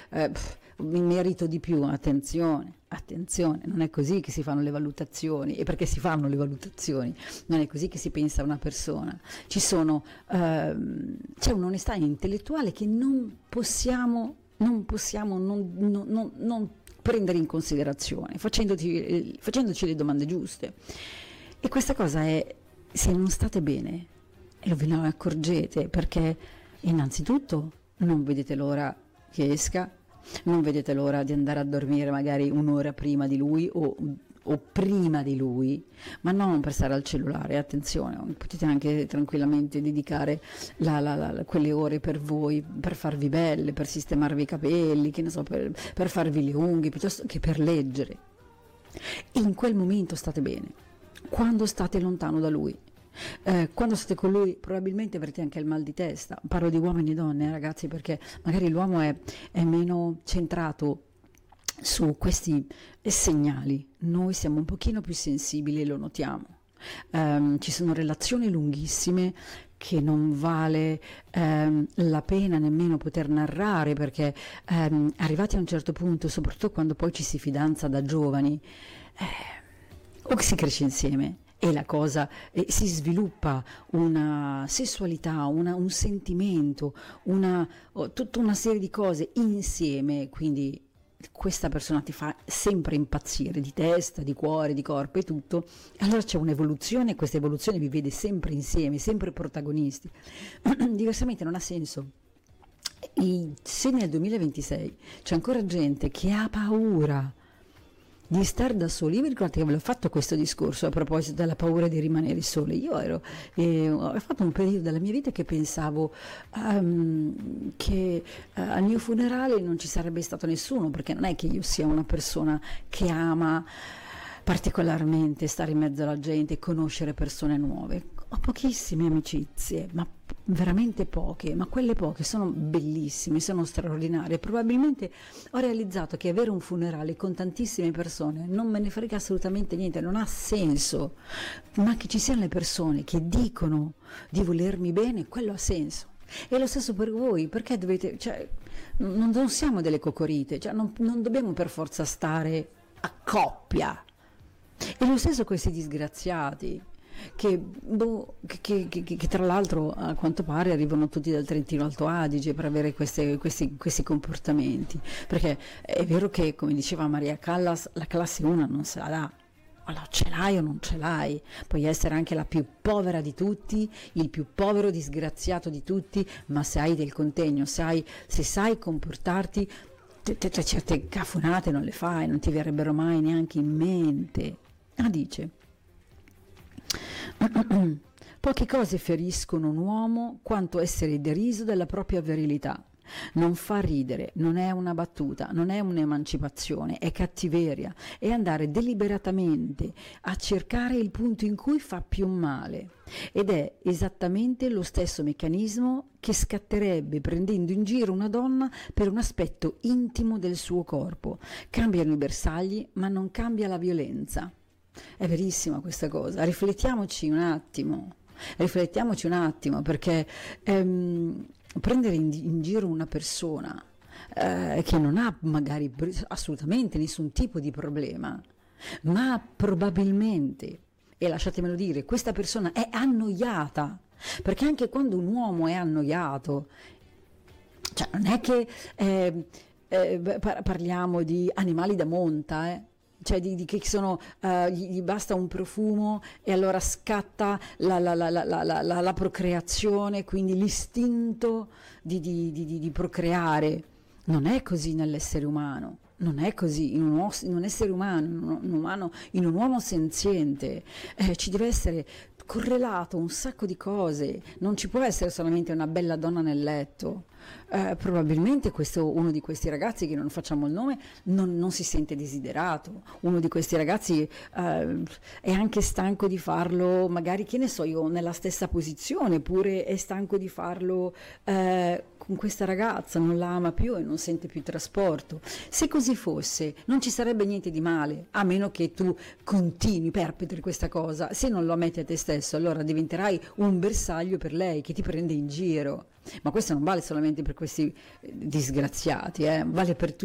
mi merito di più. Attenzione, non è così che si fanno le valutazioni, e perché si fanno le valutazioni, non è così che si pensa a una persona. C'è un'onestà intellettuale che non possiamo non prendere in considerazione, facendoci le domande giuste. E questa cosa è, se non state bene, e ve ne accorgete, perché innanzitutto non vedete l'ora che esca, non vedete l'ora di andare a dormire magari un'ora prima di lui o prima di lui, ma non per stare al cellulare. Attenzione, potete anche tranquillamente dedicare quelle ore per voi, per farvi belle, per sistemarvi i capelli, che ne so, per farvi le unghie, piuttosto che per leggere. E in quel momento state bene. Quando state lontano da lui, quando state con lui, probabilmente avrete anche il mal di testa. Parlo di uomini e donne, ragazzi, perché magari l'uomo è meno centrato su questi segnali. Noi siamo un pochino più sensibili e lo notiamo. Ci sono relazioni lunghissime che non vale la pena nemmeno poter narrare, perché arrivati a un certo punto, soprattutto quando poi ci si fidanza da giovani, o si cresce insieme e la cosa si sviluppa una sessualità, un sentimento, tutta una serie di cose insieme, quindi questa persona ti fa sempre impazzire di testa, di cuore, di corpo e tutto. Allora c'è un'evoluzione, e questa evoluzione vi vede sempre insieme, sempre protagonisti. Diversamente non ha senso. E se nel 2026 c'è ancora gente che ha paura di star da soli, io vi ricordate che ve l'ho fatto questo discorso a proposito della paura di rimanere soli. Io ho fatto un periodo della mia vita che pensavo che al mio funerale non ci sarebbe stato nessuno, perché non è che io sia una persona che ama particolarmente stare in mezzo alla gente e conoscere persone nuove. Ho pochissime amicizie, ma veramente poche, ma quelle poche sono bellissime, sono straordinarie. Probabilmente ho realizzato che avere un funerale con tantissime persone non me ne frega assolutamente niente, non ha senso, ma che ci siano le persone che dicono di volermi bene, quello ha senso. E lo stesso per voi, perché dovete, non siamo delle cocorite, non dobbiamo per forza stare a coppia. E lo stesso questi disgraziati che tra l'altro a quanto pare arrivano tutti dal Trentino Alto Adige per avere questi comportamenti, perché è vero che, come diceva Maria Callas, la classe 1 non se la dà. Allora, ce l'hai o non ce l'hai, puoi essere anche la più povera di tutti, il più povero disgraziato di tutti, ma se hai del contegno, se sai comportarti, certe cafonate non le fai, non ti verrebbero mai neanche in mente. Dice: poche cose feriscono un uomo quanto essere deriso della propria virilità. Non fa ridere, non è una battuta, non è un'emancipazione, è cattiveria, è andare deliberatamente a cercare il punto in cui fa più male. Ed è esattamente lo stesso meccanismo che scatterebbe prendendo in giro una donna per un aspetto intimo del suo corpo. Cambiano i bersagli, ma non cambia la violenza. È verissima questa cosa, riflettiamoci un attimo, perché prendere in giro una persona che non ha magari assolutamente nessun tipo di problema, ma probabilmente, e lasciatemelo dire, questa persona è annoiata, perché anche quando un uomo è annoiato, non è che parliamo di animali da monta, che sono, gli basta un profumo e allora scatta la procreazione, quindi l'istinto di procreare. Non è così nell'essere umano, non è così in un essere umano, in un uomo senziente. Ci deve essere correlato un sacco di cose, non ci può essere solamente una bella donna nel letto. Probabilmente uno di questi ragazzi, che non facciamo il nome, non si sente desiderato. Uno di questi ragazzi è anche stanco di farlo, magari, che ne so io, nella stessa posizione, oppure è stanco di farlo con questa ragazza, non la ama più e non sente più trasporto. Se così fosse, non ci sarebbe niente di male, a meno che tu continui, perpetri questa cosa. Se non lo ammetti a te stesso, allora diventerai un bersaglio per lei, che ti prende in giro. Ma questo non vale solamente per questi disgraziati, vale per tutti